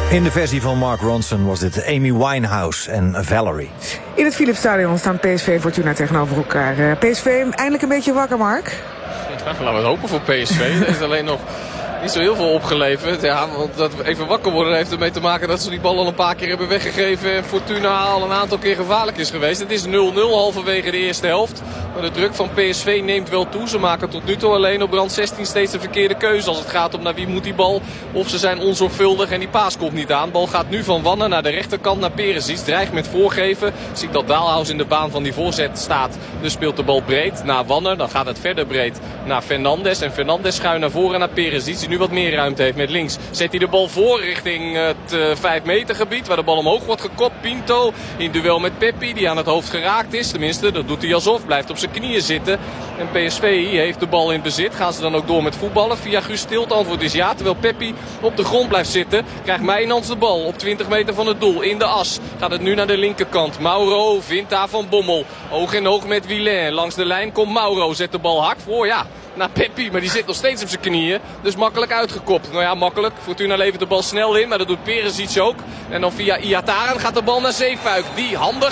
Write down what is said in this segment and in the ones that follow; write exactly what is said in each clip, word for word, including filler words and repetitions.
In de versie van Mark Ronson was dit Amy Winehouse en Valerie. In het Philipsstadion staan P S V en Fortuna tegenover elkaar. Uh, P S V eindelijk een beetje wakker, Mark? Ja, laten we het hopen voor P S V. Er is alleen nog niet zo heel veel opgeleverd. Ja, want dat we even wakker worden heeft ermee te maken dat ze die bal al een paar keer hebben weggegeven. En Fortuna al een aantal keer gevaarlijk is geweest. Het is nul nul halverwege de eerste helft. Maar de druk van P S V neemt wel toe. Ze maken tot nu toe alleen op rand zestien steeds de verkeerde keuze. Als het gaat om naar wie moet die bal. Of ze zijn onzorgvuldig en die paas komt niet aan. Bal gaat nu van Wanne naar de rechterkant naar Perisic. Dreigt met voorgeven. Ziet dat Daalhuis in de baan van die voorzet staat. Dus speelt de bal breed naar Wanne. Dan gaat het verder breed naar Fernandes. En Fernandes schuin naar voren naar Perisic. Die nu wat meer ruimte heeft met links. Zet hij de bal voor richting het uh, vijf meter gebied. Waar de bal omhoog wordt gekopt. Pinto in duel met Peppi. Die aan het hoofd geraakt is. Tenminste, dat doet hij alsof. Blijft op zijn knieën zitten. En P S V heeft de bal in bezit. Gaan ze dan ook door met voetballen? Via Guus Til. Het antwoord is ja. Terwijl Peppi op de grond blijft zitten. Krijgt Meijnans de bal op twintig meter van het doel. In de as. Gaat het nu naar de linkerkant. Mauro vindt daar Van Bommel. Oog in oog met Wielin. Langs de lijn komt Mauro. Zet de bal hard voor. Ja. Naar Peppi, maar die zit nog steeds op zijn knieën. Dus makkelijk uitgekopt. Nou ja, makkelijk. Fortuna levert de bal snel in, maar dat doet Perisic ook. En dan via Iataren gaat de bal naar Zeefuik. Die handig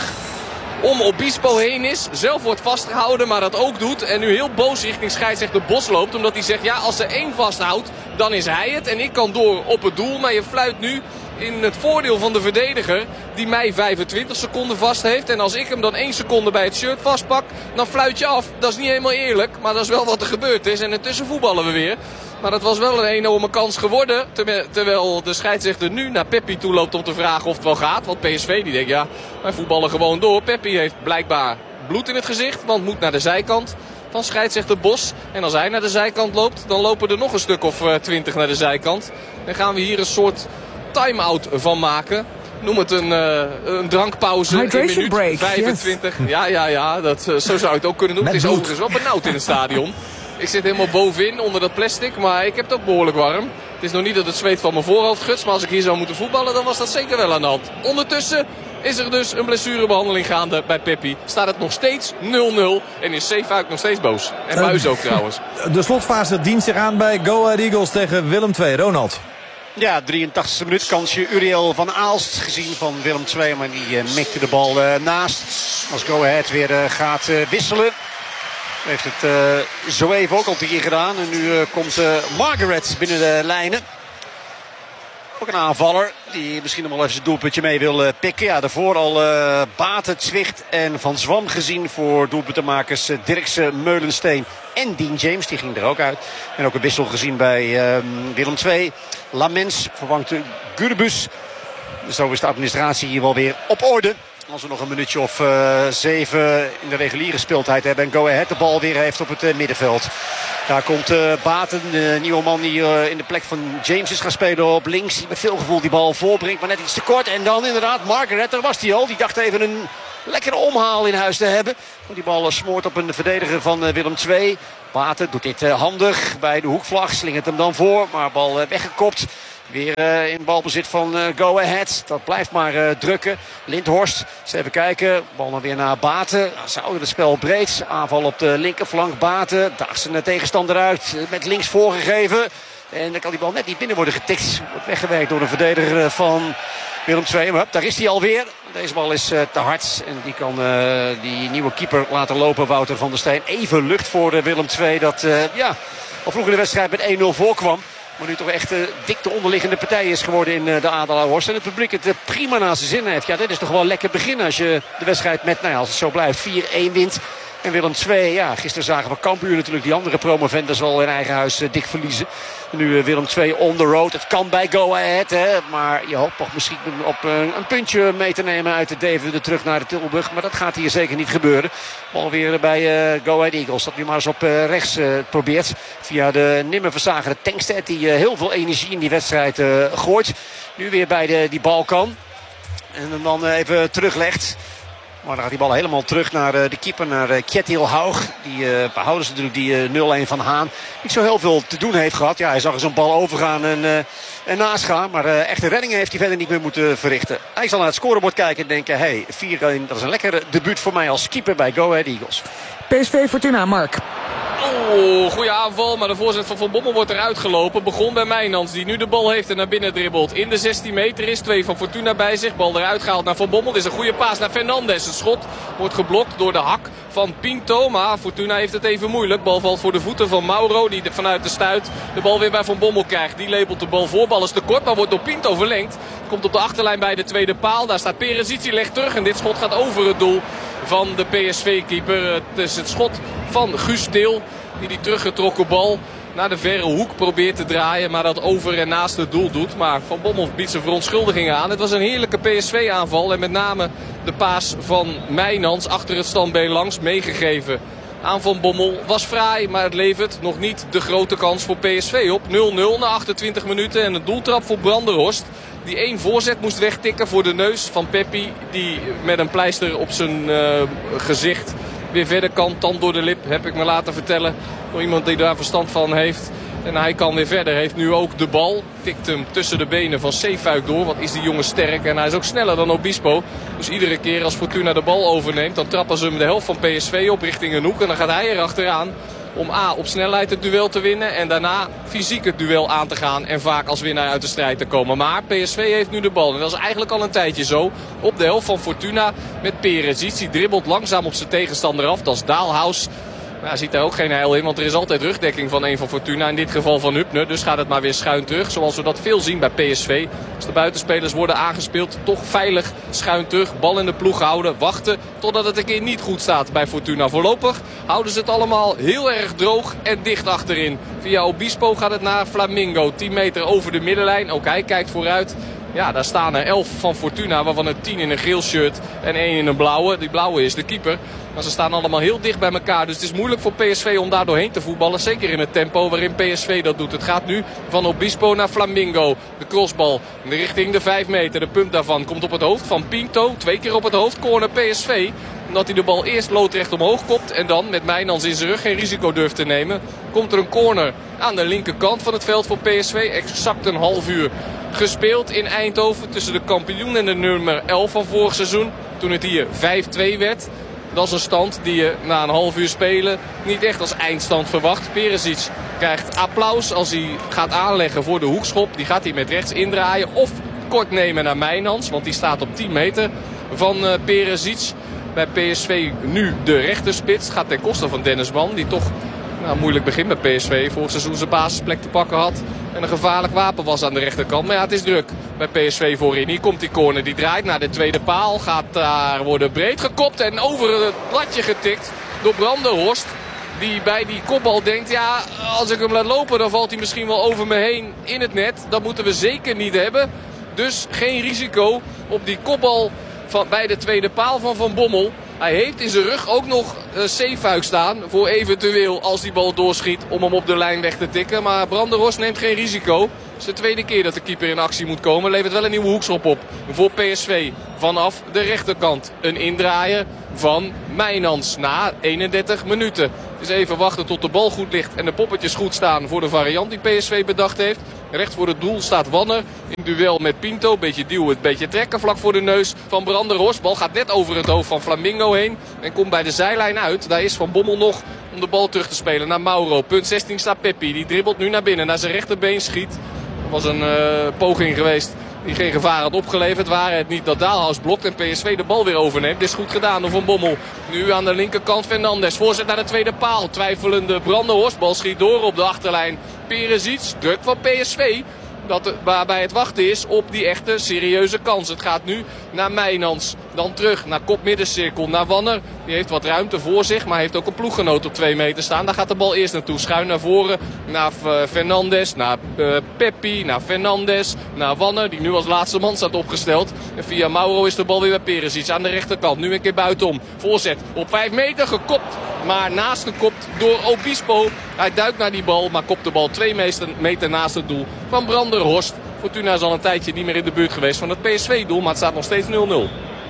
om Obispo heen is. Zelf wordt vastgehouden, maar dat ook doet. En nu heel boos richting scheidsrechter Bos loopt. Omdat hij zegt, ja, als er één vasthoudt, dan is hij het. En ik kan door op het doel. Maar je fluit nu in het voordeel van de verdediger. Die mij vijfentwintig seconden vast heeft. En als ik hem dan één seconde bij het shirt vastpak, dan fluit je af. Dat is niet helemaal eerlijk. Maar dat is wel wat er gebeurd is. En intussen voetballen we weer. Maar dat was wel een enorme kans geworden. Terwijl de scheidsrechter nu naar Peppi toe loopt om te vragen of het wel gaat. Want P S V die denkt, ja, wij voetballen gewoon door. Peppi heeft blijkbaar bloed in het gezicht. Want moet naar de zijkant van scheidsrechter Bos. En als hij naar de zijkant loopt, dan lopen er nog een stuk of twintig naar de zijkant. Dan gaan we hier een soort time-out van maken. Noem het een, uh, een drankpauze. Hydration in minuut break, vijfentwintig. Yes. Ja, ja, ja. Dat, uh, zo zou je het ook kunnen doen. Met het is bloed. overigens wel benauwd in het stadion. Ik zit helemaal bovenin onder dat plastic. Maar ik heb het ook behoorlijk warm. Het is nog niet dat het zweet van mijn voorhoofd gutst. Maar als ik hier zou moeten voetballen, dan was dat zeker wel aan de hand. Ondertussen is er dus een blessurebehandeling gaande bij Peppi. Staat het nog steeds nul nul. En is Zeefuik nog steeds boos. En Buis ook trouwens. De slotfase dient zich aan bij Go Ahead Eagles tegen Willem twee. Ronald. Ja, drieëntachtigste minuut. Kansje Uriel van Aalst gezien van Willem twee. Maar die uh, mikte de bal uh, naast. Als Go Ahead weer uh, gaat uh, wisselen. Heeft het uh, zo even ook al een keer gedaan. En nu uh, komt uh, Margaret binnen de lijnen. Ook een aanvaller die misschien nog wel even zijn doelpuntje mee wil uh, pikken. Ja, daarvoor al uh, Baten, Zwicht en Van Zwam gezien voor doelpuntenmakers uh, Dirkse, Meulensteen en Dean James. Die ging er ook uit. En ook een wissel gezien bij uh, Willem twee. Lamens vervangt Gurbus. Dus zo is de administratie hier wel weer op orde. Als we nog een minuutje of uh, zeven in de reguliere speeltijd hebben. En Go Ahead de bal weer heeft op het uh, middenveld. Daar komt uh, Baten, de nieuwe man die uh, in de plek van James is gaan spelen op links. Die met veel gevoel die bal voorbrengt, maar net iets te kort. En dan inderdaad Margaret, daar was hij al. Die dacht even een lekkere omhaal in huis te hebben. Want die bal smoort op een verdediger van uh, Willem twee. Baten doet dit uh, handig bij de hoekvlag. Slingert hem dan voor, maar bal uh, weggekopt. Weer uh, in balbezit van uh, Go Ahead. Dat blijft maar uh, drukken. Lindhorst, eens even kijken. Bal dan weer naar Baten. Nou, ze houden het spel breed. Aanval op de linkerflank. Baten daagt zijn tegenstander uit. Met links voorgegeven. En dan kan die bal net niet binnen worden getikt. Wordt weggewerkt door de verdediger van Willem twee. Maar daar is hij alweer. Deze bal is uh, te hard. En die kan uh, die nieuwe keeper laten lopen. Wouter van der Steen. Even lucht voor uh, Willem twee. Dat uh, ja, al vroeger de wedstrijd met één nul voorkwam. Maar nu toch echt uh, dik de onderliggende partij is geworden in uh, de Adelaarhorst. En het publiek het uh, prima naar zijn zin heeft. Ja, dit is toch wel lekker beginnen als je de wedstrijd met, nou ja, als het zo blijft, vier één wint. En Willem twee, ja, gisteren zagen we Cambuur natuurlijk die andere promovenders al in eigen huis uh, dik verliezen. En nu uh, Willem twee on the road. Het kan bij Go Ahead, hè. Maar je hoopt toch misschien op uh, een puntje mee te nemen uit de Deventer terug naar de Tilburg. Maar dat gaat hier zeker niet gebeuren. Bal weer bij uh, Go Ahead Eagles. Dat nu maar eens op uh, rechts uh, probeert. Via de nimmer verzagende Tankstedt die uh, heel veel energie in die wedstrijd uh, gooit. Nu weer bij de, die bal kan. En hem dan uh, even teruglegt. Maar dan gaat die bal helemaal terug naar uh, de keeper, naar uh, Kjetil Haug. Die uh, behouden ze natuurlijk die uh, nul één van Haan. Niet zo heel veel te doen heeft gehad. Ja, hij zag er zo'n bal overgaan en, uh, en naast gaan. Maar uh, echte reddingen heeft hij verder niet meer moeten verrichten. Hij zal naar het scorebord kijken en denken, hey, vier één, dat is een lekkere debuut voor mij als keeper bij Go Ahead Eagles. P S V Fortuna, Mark. Oh, goede aanval, maar de voorzet van Van Bommel wordt eruit gelopen. Begon bij Mijnans, die nu de bal heeft en naar binnen dribbelt. In de zestien meter is twee van Fortuna bij zich. Bal eruit gehaald naar Van Bommel. Dit is een goede paas naar Fernandes. Het schot wordt geblokt door de hak van Pinto. Maar Fortuna heeft het even moeilijk. Bal valt voor de voeten van Mauro, die vanuit de stuit de bal weer bij Van Bommel krijgt. Die lepelt de bal voor. Bal is te kort, maar wordt door Pinto verlengd. Komt op de achterlijn bij de tweede paal. Daar staat Perisic, legt terug. En dit schot gaat over het doel van de P S V-keeper. Het is het schot van Guus Til, die die teruggetrokken bal naar de verre hoek probeert te draaien. Maar dat over en naast het doel doet. Maar Van Bommel biedt zijn verontschuldigingen aan. Het was een heerlijke P S V-aanval. En met name de paas van Mijnans achter het standbeen langs meegegeven aan Van Bommel. Was fraai, maar het levert nog niet de grote kans voor P S V op. nul nul na achtentwintig minuten. En een doeltrap voor Brandenhorst, die één voorzet moest wegtikken voor de neus van Peppi. Die met een pleister op zijn uh, gezicht weer verder kan. Tand door de lip, heb ik me laten vertellen door iemand die daar verstand van heeft. En hij kan weer verder. Heeft nu ook de bal. Tikt hem tussen de benen van Zeefuik door. Wat is die jongen sterk. En hij is ook sneller dan Obispo. Dus iedere keer als Fortuna de bal overneemt, dan trappen ze hem de helft van P S V op richting een hoek. En dan gaat hij er achteraan om A, op snelheid het duel te winnen. En daarna fysiek het duel aan te gaan. En vaak als winnaar uit de strijd te komen. Maar P S V heeft nu de bal. En dat is eigenlijk al een tijdje zo. Op de helft van Fortuna met Perisic. Die dribbelt langzaam op zijn tegenstander af. Dat is Daalhaus. Maar hij ziet daar ook geen heil in, want er is altijd rugdekking van een van Fortuna. In dit geval van Hübner. Dus gaat het maar weer schuin terug. Zoals we dat veel zien bij P S V. Als de buitenspelers worden aangespeeld, toch veilig schuin terug. Bal in de ploeg houden. Wachten totdat het een keer niet goed staat bij Fortuna. Voorlopig houden ze het allemaal heel erg droog en dicht achterin. Via Obispo gaat het naar Flamingo. tien meter over de middenlijn. Ook hij kijkt vooruit. Ja, daar staan er elf van Fortuna, waarvan er tien in een geel shirt en één in een blauwe. Die blauwe is de keeper. Maar ze staan allemaal heel dicht bij elkaar. Dus het is moeilijk voor P S V om daar doorheen te voetballen. Zeker in het tempo waarin P S V dat doet. Het gaat nu van Obispo naar Flamingo. De crossbal richting de vijf meter. De punt daarvan komt op het hoofd van Pinto. Twee keer op het hoofd. Corner P S V. Omdat hij de bal eerst loodrecht omhoog kopt. En dan met Mijnans in zijn rug geen risico durft te nemen. Komt er een corner aan de linkerkant van het veld voor P S V. Exact een half uur gespeeld in Eindhoven. Tussen de kampioen en de nummer elf van vorig seizoen. Toen het hier vijf twee werd. Dat is een stand die je na een half uur spelen niet echt als eindstand verwacht. Perisic krijgt applaus als hij gaat aanleggen voor de hoekschop. Die gaat hij met rechts indraaien of kort nemen naar Mijnans. Want die staat op tien meter van uh, Perisic. Bij P S V nu de rechterspits. Gaat ten koste van Dennis Man. Die toch nou, moeilijk begin bij P S V. Vorig seizoen zijn basisplek te pakken had. En een gevaarlijk wapen was aan de rechterkant. Maar ja, het is druk bij P S V voorin. Hier komt die corner. Die draait naar de tweede paal. Gaat daar worden breed gekopt. En over het bladje getikt door Brandenhorst. Die bij die kopbal denkt, ja, als ik hem laat lopen, dan valt hij misschien wel over me heen in het net. Dat moeten we zeker niet hebben. Dus geen risico op die kopbal van, bij de tweede paal van Van Bommel. Hij heeft in zijn rug ook nog uh, Zeefuik staan. Voor eventueel, als die bal doorschiet, om hem op de lijn weg te tikken. Maar Brandenhorst neemt geen risico. Het is de tweede keer dat de keeper in actie moet komen. Levert wel een nieuwe hoekschop op voor P S V. Vanaf de rechterkant. Een indraaien van Mijnans na eenendertig minuten. Het is even wachten tot de bal goed ligt en de poppetjes goed staan voor de variant die P S V bedacht heeft. Recht voor het doel staat Wanner in duel met Pinto. Beetje duwen, beetje trekken vlak voor de neus van Brandenhorst. Bal gaat net over het hoofd van Flamingo heen en komt bij de zijlijn uit. Daar is Van Bommel nog om de bal terug te spelen naar Mauro. Punt zestien staat Peppi. Die dribbelt nu naar binnen, naar zijn rechterbeen schiet. Dat was een uh, poging geweest die geen gevaar had opgeleverd. Waren het niet dat Daalhaus blokt en P S V de bal weer overneemt. Dit is goed gedaan door Van Bommel. Nu aan de linkerkant Fernandes. Voorzet naar de tweede paal. Twijfelende Brandenhorst. Bal schiet door op de achterlijn. Perisic. Druk van P S V. Dat waarbij het wachten is op die echte serieuze kans. Het gaat nu naar Mijnans. Dan terug naar kopmiddencirkel, naar Wanner. Die heeft wat ruimte voor zich, maar heeft ook een ploeggenoot op twee meter staan. Daar gaat de bal eerst naartoe. Schuin naar voren, naar uh, Fernandes, naar uh, Peppi, naar Fernandes, naar Wanner. Die nu als laatste man staat opgesteld. En via Mauro is de bal weer bij Perisic aan de rechterkant. Nu een keer buitenom. Voorzet op vijf meter, gekopt. Maar naast gekopt door Obispo. Hij duikt naar die bal, maar kopt de bal twee meter naast het doel van Brandenhorst. Fortuna is al een tijdje niet meer in de buurt geweest van het P S V-doel, maar het staat nog steeds nul nul.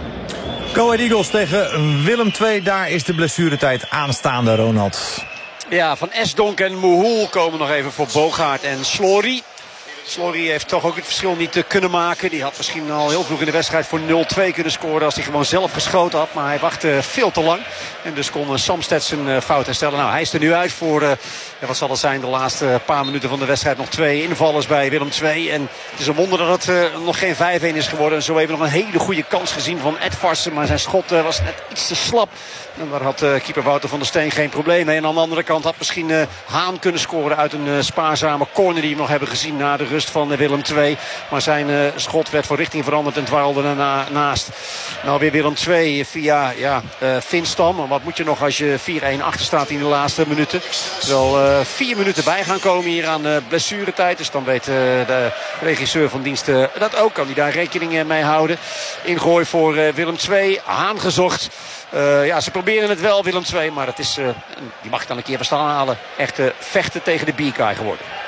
Go Ahead Eagles tegen Willem twee. Daar is de blessuretijd aanstaande, Ronald. Ja, van Esdonk en Mohoel komen nog even voor Bogaert en Slory. Slory heeft toch ook het verschil niet kunnen maken. Die had misschien al heel vroeg in de wedstrijd voor nul twee kunnen scoren als hij gewoon zelf geschoten had. Maar hij wachtte veel te lang. En dus kon Samsted zijn fout herstellen. Nou, hij is er nu uit voor, uh, wat zal het zijn, de laatste paar minuten van de wedstrijd. Nog twee invallers bij Willem twee. En het is een wonder dat het uh, nog geen vijf een is geworden. En zo even nog een hele goede kans gezien van Edvarsen. Maar zijn schot uh, was net iets te slap. En daar had uh, keeper Wouter van der Steen geen probleem mee. En aan de andere kant had misschien uh, Haan kunnen scoren uit een uh, spaarzame corner die we nog hebben gezien na de rust van uh, Willem twee. Maar zijn uh, schot werd van richting veranderd en dwaalde erna naast. Nou weer Willem twee via ja, uh, Finstam. Maar wat moet je nog als je vier een achter staat in de laatste minuten. Terwijl uh, vier minuten bij gaan komen hier aan uh, blessuretijd. Dus dan weet uh, de regisseur van dienst uh, dat ook. Kan hij daar rekening uh, mee houden. Ingooi voor uh, Willem twee. Haan gezocht. Uh, ja, ze proberen het wel, Willem twee. Maar het is, uh, die mag ik dan een keer verstaan halen. Echt uh, vechten tegen de bierkaai geworden.